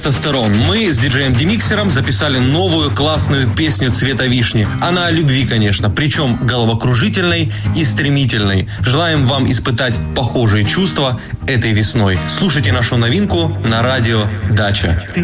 Тестостерон. Мы с диджеем Демиксером записали новую классную песню цвета вишни. Она о любви, конечно, причем головокружительной и стремительной. Желаем вам испытать похожие чувства этой весной. Слушайте нашу новинку на радио Дача.